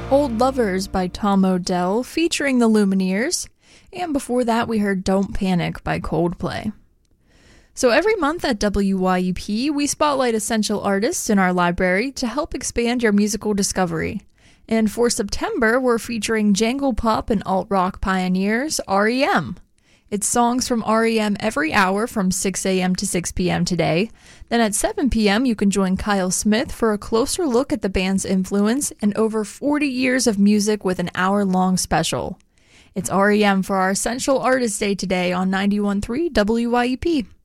Old Lovers by Tom Odell featuring the Lumineers, and before that we heard Don't Panic by Coldplay. So every month at WYUP, we spotlight essential artists in our library to help expand your musical discovery. And for September, we're featuring jangle pop and alt-rock pioneers, REM. It's songs from REM every hour from 6 a.m. to 6 p.m. today. Then at 7 p.m., you can join Kyle Smith for a closer look at the band's influence and over 40 years of music with an hour-long special. It's REM for our Essential Artist Day today on 91.3 WYUP.